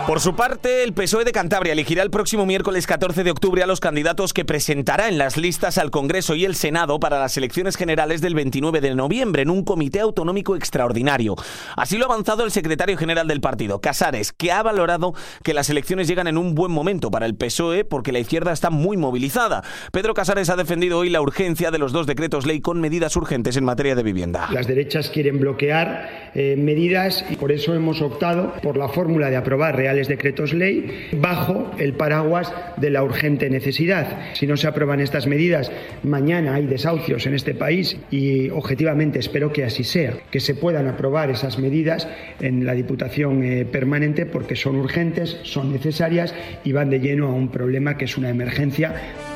Por su parte, el PSOE de Cantabria elegirá el próximo miércoles 14 de octubre a los candidatos que presentará en las listas al Congreso y el Senado para las elecciones generales del 29 de noviembre en un comité autonómico extraordinario. Así lo ha avanzado el secretario general del partido, Casares, que ha valorado que las elecciones llegan en un buen momento para el PSOE porque la izquierda está muy movilizada. Pedro Casares ha defendido hoy la urgencia de los 2 decretos ley con medidas urgentes en materia de vivienda. Las derechas quieren bloquear medidas y por eso hemos optado por la fórmula de aprobar reales decretos ley bajo el paraguas de la urgente necesidad. Si no se aprueban estas medidas, mañana hay desahucios en este país y objetivamente espero que así sea, que se puedan aprobar esas medidas en la Diputación permanente porque son urgentes, son necesarias y van de lleno a un problema que es una emergencia.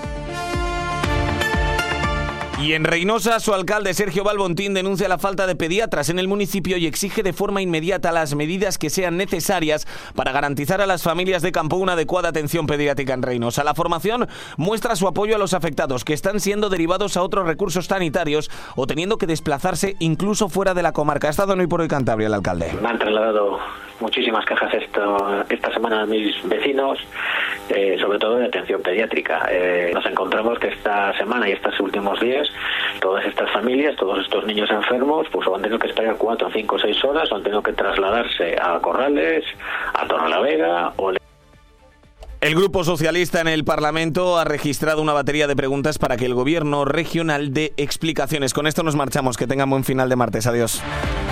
Y en Reinosa, su alcalde Sergio Balbontín denuncia la falta de pediatras en el municipio y exige de forma inmediata las medidas que sean necesarias para garantizar a las familias de campo una adecuada atención pediátrica en Reinosa. La formación muestra su apoyo a los afectados que están siendo derivados a otros recursos sanitarios o teniendo que desplazarse incluso fuera de la comarca. Ha estado en Hoy por Hoy Cantabria el alcalde. Me han trasladado muchísimas quejas esta semana a mis vecinos, sobre todo de atención pediátrica. Nos encontramos que esta semana y estos últimos días todas estas familias, todos estos niños enfermos, pues o han tenido que esperar 4, 5, 6 horas o han tenido que trasladarse a Corrales, a Torrelavega o... El Grupo Socialista en el Parlamento ha registrado una batería de preguntas para que el Gobierno regional dé explicaciones. Con esto nos marchamos. Que tengan buen final de martes. Adiós.